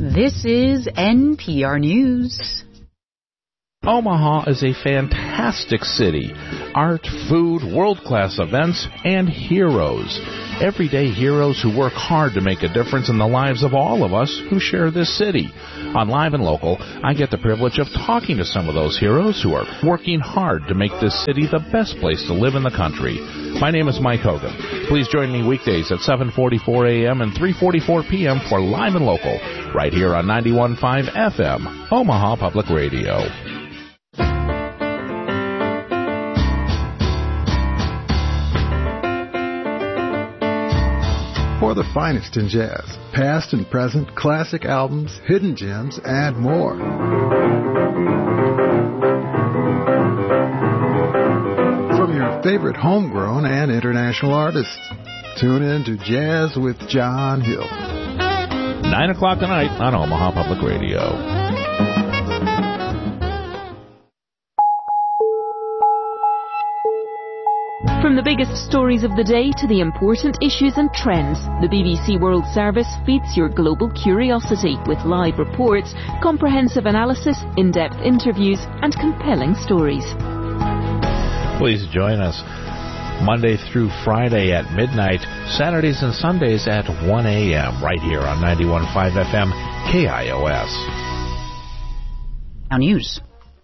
This is NPR News. Omaha is a fantastic city. Art, food, world-class events, and heroes. Everyday heroes who work hard to make a difference in the lives of all of us who share this city. On Live and Local, I get the privilege of talking to some of those heroes who are working hard to make this city the best place to live in the country. My name is Mike Hogan. Please join me weekdays at 7:44 a.m. and 3:44 p.m. for Live and Local, right here on 91.5 FM, Omaha Public Radio. For the finest in jazz, past and present, classic albums, hidden gems, and more. From your favorite homegrown and international artists, tune in to Jazz with John Hill. 9 o'clock tonight on Omaha Public Radio. From the biggest stories of the day to the important issues and trends, the BBC World Service feeds your global curiosity with live reports, comprehensive analysis, in-depth interviews, and compelling stories. Please join us Monday through Friday at midnight, Saturdays and Sundays at 1 a.m. right here on 91.5 FM KIOS. Now news.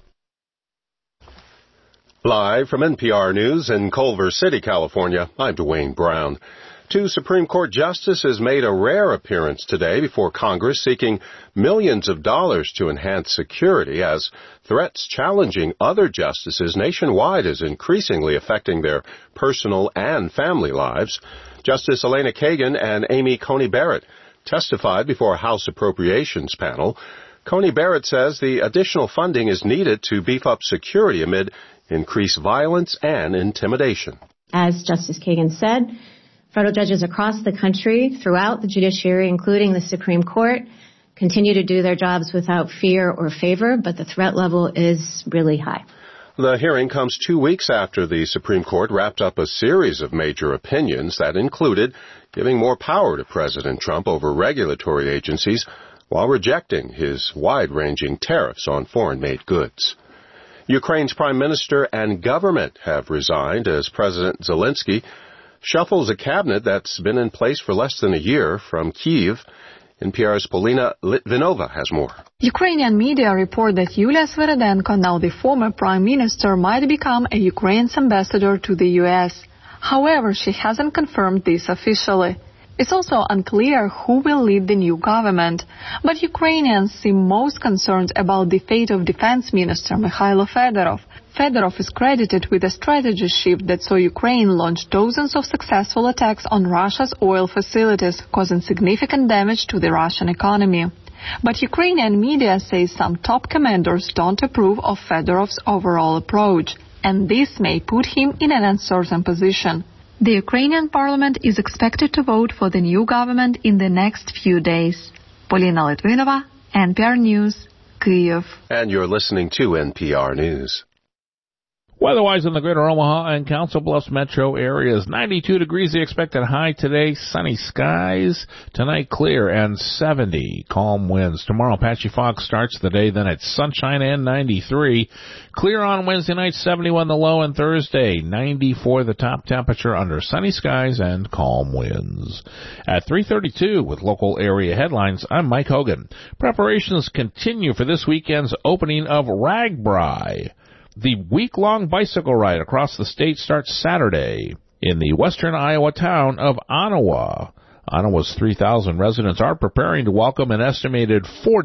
Live from NPR News in Culver City, California, I'm Dwayne Brown. Two Supreme Court justices made a rare appearance today before Congress seeking millions of dollars to enhance security as threats challenging other justices nationwide is increasingly affecting their personal and family lives. Justice Elena Kagan and Amy Coney Barrett testified before a House Appropriations panel. Coney Barrett says the additional funding is needed to beef up security amid increased violence and intimidation. As Justice Kagan said, federal judges across the country, throughout the judiciary, including the Supreme Court, continue to do their jobs without fear or favor, but the threat level is really high. The hearing comes 2 weeks after the Supreme Court wrapped up a series of major opinions that included giving more power to President Trump over regulatory agencies while rejecting his wide-ranging tariffs on foreign-made goods. Ukraine's prime minister and government have resigned as President Zelensky shuffles a cabinet that's been in place for less than a year. From Kyiv, NPR's Polina Litvinova has more. Ukrainian media report that Yulia Sviridenko, now the former prime minister, might become a Ukraine's ambassador to the U.S. However, she hasn't confirmed this officially. It's also unclear who will lead the new government, but Ukrainians seem most concerned about the fate of Defense Minister Mikhailo Fedorov. Fedorov is credited with a strategy shift that saw Ukraine launch dozens of successful attacks on Russia's oil facilities, causing significant damage to the Russian economy. But Ukrainian media say some top commanders don't approve of Fedorov's overall approach, and this may put him in an uncertain position. The Ukrainian parliament is expected to vote for the new government in the next few days. Polina Litvinova, NPR News, Kyiv. And you're listening to NPR News. Weather-wise in the greater Omaha and Council Bluffs metro areas, 92 degrees the expected high today, sunny skies. Tonight clear and 70, calm winds. Tomorrow patchy fog starts the day, then it's sunshine and 93. Clear on Wednesday night, 71 the low, and Thursday, 94 the top temperature under sunny skies and calm winds. At 3:32 with local area headlines, I'm Mike Hogan. Preparations continue for this weekend's opening of RAGBRAI. The week-long bicycle ride across the state starts Saturday in the western Iowa town of Ottawa. Ottawa's 3,000 residents are preparing to welcome an estimated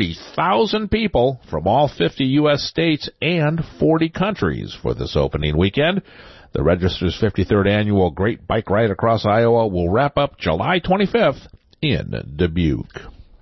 40,000 people from all 50 U.S. states and 40 countries for this opening weekend. The Register's 53rd annual Great Bike Ride Across Iowa will wrap up July 25th in Dubuque.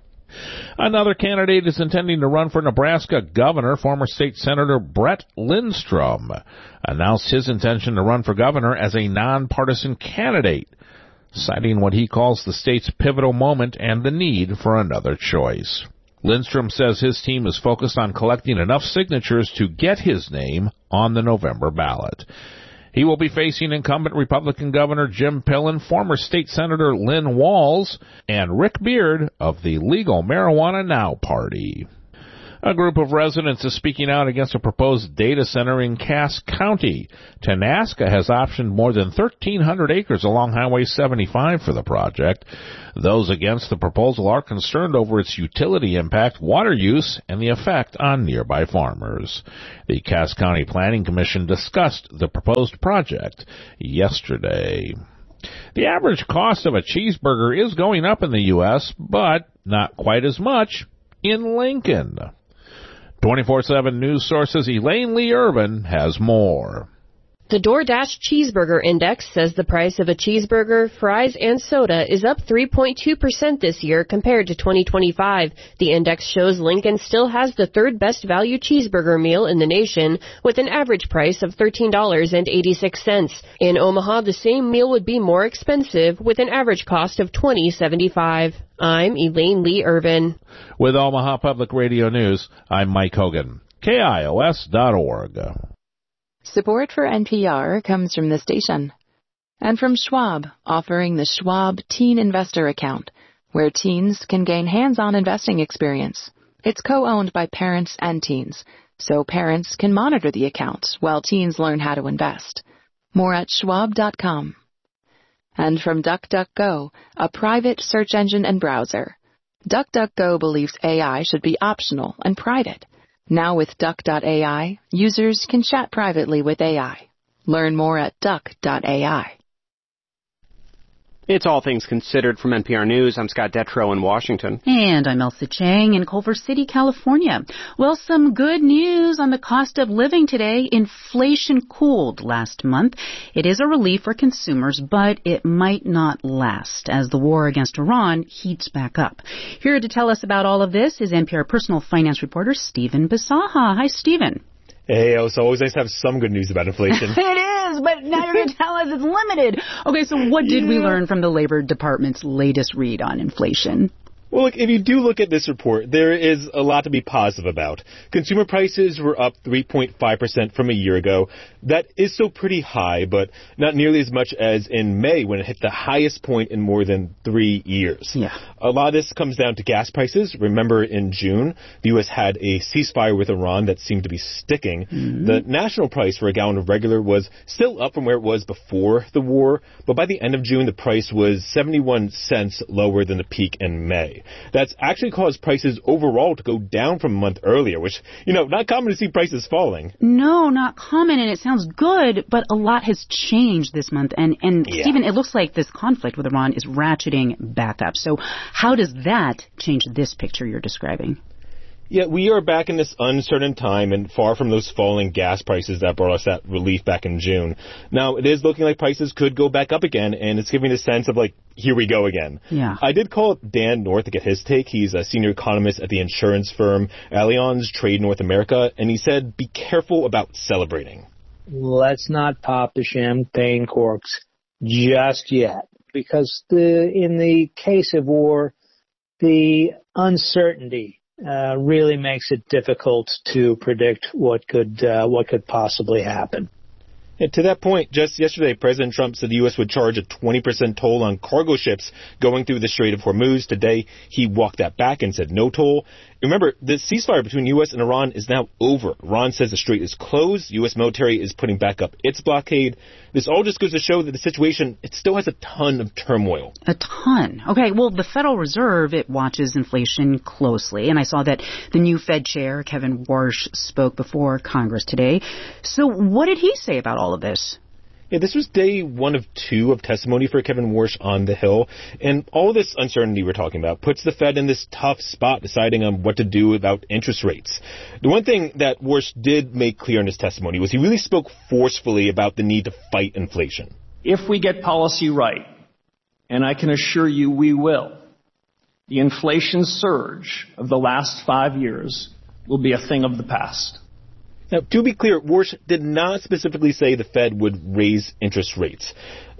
Another candidate is intending to run for Nebraska governor. Former state senator Brett Lindstrom announced his intention to run for governor as a nonpartisan candidate, citing what he calls the state's pivotal moment and the need for another choice. Lindstrom says his team is focused on collecting enough signatures to get his name on the November ballot. He will be facing incumbent Republican Governor Jim Pillen, former State Senator Lynn Walls, and Rick Beard of the Legal Marijuana Now Party. A group of residents is speaking out against a proposed data center in Cass County. Tenaska has optioned more than 1,300 acres along Highway 75 for the project. Those against the proposal are concerned over its utility impact, water use, and the effect on nearby farmers. The Cass County Planning Commission discussed the proposed project yesterday. The average cost of a cheeseburger is going up in the U.S., but not quite as much in Lincoln. 24/7 news sources Elaine Lee Irvin has more. The DoorDash Cheeseburger Index says the price of a cheeseburger, fries, and soda is up 3.2% this year compared to 2025. The index shows Lincoln still has the third best value cheeseburger meal in the nation with an average price of $13.86. In Omaha, the same meal would be more expensive with an average cost of $20.75. I'm Elaine Lee Irvin. With Omaha Public Radio News, I'm Mike Hogan, KIOS.org. Support for NPR comes from the station and from Schwab, offering the Schwab Teen Investor Account, where teens can gain hands-on investing experience. It's co-owned by parents and teens, so parents can monitor the account while teens learn how to invest. More at schwab.com. And from DuckDuckGo, a private search engine and browser. DuckDuckGo believes AI should be optional and private. Now with Duck.ai, users can chat privately with AI. Learn more at Duck.ai. It's All Things Considered from NPR News. I'm Scott Detrow in Washington. And I'm Elsa Chang in Culver City, California. Well, some good news on the cost of living today. Inflation cooled last month. It is a relief for consumers, but it might not last as the war against Iran heats back up. Here to tell us about all of this is NPR personal finance reporter Stephen Bisaha. Hi, Stephen. Hey, it's always nice to have some good news about inflation. It is, but now you're going to tell us it's limited. Okay, so what did we learn from the Labor Department's latest read on inflation? Well, look, if you do look at this report, there is a lot to be positive about. Consumer prices were up 3.5% from a year ago. That is still pretty high, but not nearly as much as in May when it hit the highest point in more than 3 years. Yeah. A lot of this comes down to gas prices. Remember, in June, the U.S. had a ceasefire with Iran that seemed to be sticking. Mm-hmm. The national price for a gallon of regular was still up from where it was before the war, but by the end of June, the price was 71 cents lower than the peak in May. That's actually caused prices overall to go down from a month earlier, which, not common to see prices falling. No, not common, and it sounds good, but a lot has changed this month. And yeah. Stephen, it looks like this conflict with Iran is ratcheting back up. So how does that change this picture you're describing? Yeah, we are back in this uncertain time and far from those falling gas prices that brought us that relief back in June. Now, it is looking like prices could go back up again, and it's giving a sense of, here we go again. Yeah. I did call up Dan North to get his take. He's a senior economist at the insurance firm Allianz Trade North America, and he said, be careful about celebrating. Let's not pop the champagne corks just yet, because in the case of war, the uncertainty really makes it difficult to predict what could possibly happen. And to that point, just yesterday, President Trump said the U.S. would charge a 20% toll on cargo ships going through the Strait of Hormuz. Today, he walked that back and said no toll. Remember, the ceasefire between U.S. and Iran is now over. Iran says the strait is closed. U.S. military is putting back up its blockade. This all just goes to show that the situation, it still has a ton of turmoil. A ton. Okay, well, the Federal Reserve, it watches inflation closely. And I saw that the new Fed chair, Kevin Warsh, spoke before Congress today. So what did he say about all of this? Yeah, this was day 1 of 2 of testimony for Kevin Warsh on the Hill. And all this uncertainty we're talking about puts the Fed in this tough spot deciding on what to do about interest rates. The one thing that Warsh did make clear in his testimony was he really spoke forcefully about the need to fight inflation. If we get policy right, and I can assure you we will, the inflation surge of the last 5 years will be a thing of the past. Now, to be clear, Warsh did not specifically say the Fed would raise interest rates.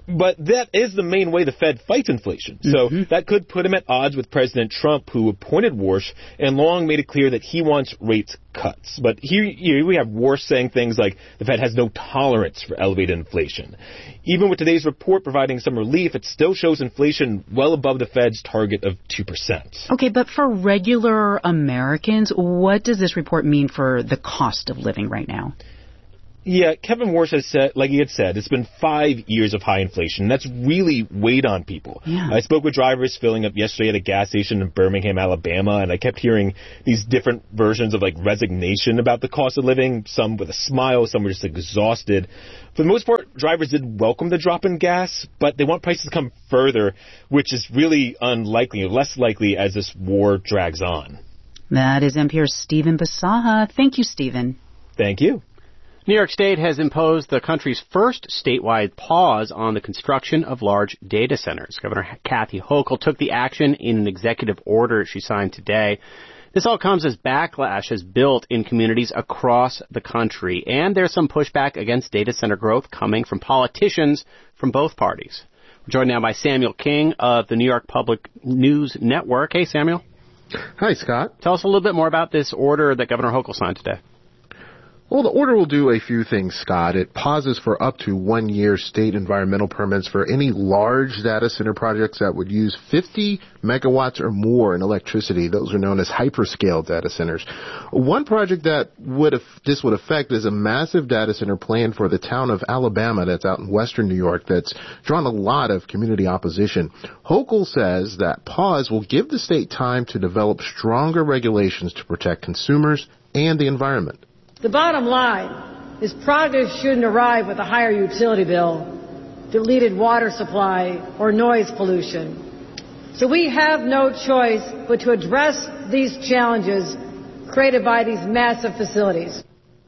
But that is the main way the Fed fights inflation. So that could put him at odds with President Trump, who appointed Warsh and long made it clear that he wants rates cuts. But here we have Warsh saying things like the Fed has no tolerance for elevated inflation. Even with today's report providing some relief, it still shows inflation well above the Fed's target of 2%. Okay, but for regular Americans, what does this report mean for the cost of living right now? Yeah, Kevin Warsh has said, like he had said, it's been 5 years of high inflation. That's really weighed on people. Yeah. I spoke with drivers filling up yesterday at a gas station in Birmingham, Alabama, and I kept hearing these different versions of resignation about the cost of living. Some with a smile, some were just exhausted. For the most part, drivers did welcome the drop in gas, but they want prices to come further, which is really unlikely, or less likely as this war drags on. That is NPR's Stephen Basaha. Thank you, Stephen. Thank you. New York State has imposed the country's first statewide pause on the construction of large data centers. Governor Kathy Hochul took the action in an executive order she signed today. This all comes as backlash has built in communities across the country, and there's some pushback against data center growth coming from politicians from both parties. We're joined now by Samuel King of the New York Public News Network. Hey, Samuel. Hi, Scott. Tell us a little bit more about this order that Governor Hochul signed today. Well, the order will do a few things, Scott. It pauses for up to 1 year state environmental permits for any large data center projects that would use 50 megawatts or more in electricity. Those are known as hyperscale data centers. One project that this would affect is a massive data center plan for the town of Alabama that's out in western New York that's drawn a lot of community opposition. Hochul says that pause will give the state time to develop stronger regulations to protect consumers and the environment. The bottom line is progress shouldn't arrive with a higher utility bill, depleted water supply, or noise pollution. So we have no choice but to address these challenges created by these massive facilities.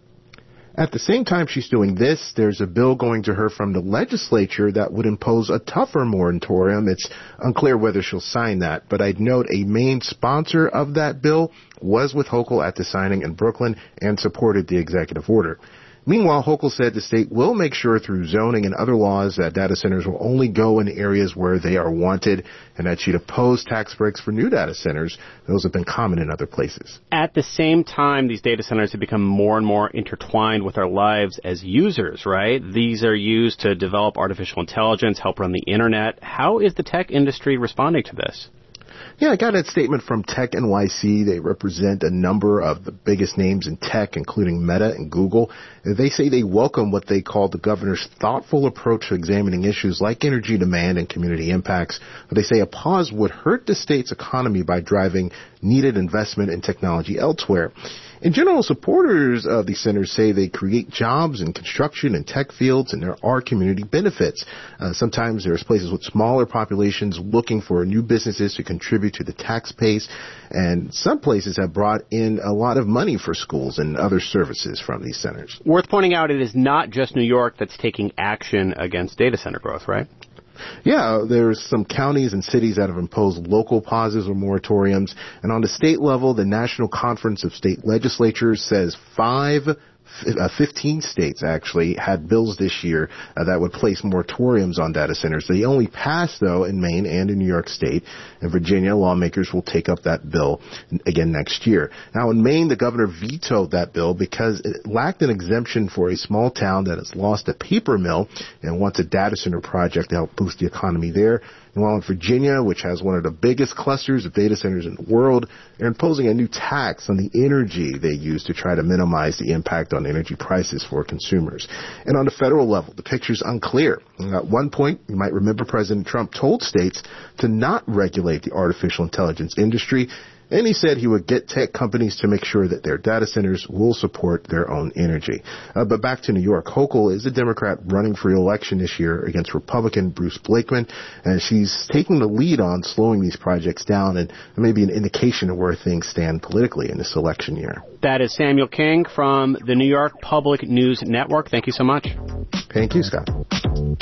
At the same time she's doing this, there's a bill going to her from the legislature that would impose a tougher moratorium. It's unclear whether she'll sign that, but I'd note a main sponsor of that bill was with Hochul at the signing in Brooklyn and supported the executive order. Meanwhile, Hochul said the state will make sure through zoning and other laws that data centers will only go in areas where they are wanted, and that she'd oppose tax breaks for new data centers. Those have been common in other places. At the same time, these data centers have become more and more intertwined with our lives as users, right? These are used to develop artificial intelligence, help run the internet. How is the tech industry responding to this? Yeah, I got a statement from Tech NYC. They represent a number of the biggest names in tech, including Meta and Google. They say they welcome what they call the governor's thoughtful approach to examining issues like energy demand and community impacts. But they say a pause would hurt the state's economy by driving needed investment in technology elsewhere. In general, supporters of these centers say they create jobs in construction and tech fields, and there are community benefits. Sometimes there's places with smaller populations looking for new businesses to contribute to the tax base, and some places have brought in a lot of money for schools and other services from these centers. Worth pointing out, it is not just New York that's taking action against data center growth, right? Yeah, there's some counties and cities that have imposed local pauses or moratoriums. And on the state level, the National Conference of State Legislatures says 15 states actually had bills this year that would place moratoriums on data centers. They only passed, though, in Maine and in New York State. In Virginia, lawmakers will take up that bill again next year. Now, in Maine, the governor vetoed that bill because it lacked an exemption for a small town that has lost a paper mill and wants a data center project to help boost the economy there. And while in Virginia, which has one of the biggest clusters of data centers in the world, they're imposing a new tax on the energy they use to try to minimize the impact on energy prices for consumers. And on the federal level, the picture's unclear. At one point, you might remember President Trump told states to not regulate the artificial intelligence industry, and he said he would get tech companies to make sure that their data centers will support their own energy. But back to New York, Hochul is a Democrat running for re-election this year against Republican Bruce Blakeman, and she's taking the lead on slowing these projects down, and maybe an indication of where things stand politically in this election year. That is Samuel King from the New York Public News Network. Thank you so much. Thank you, Scott.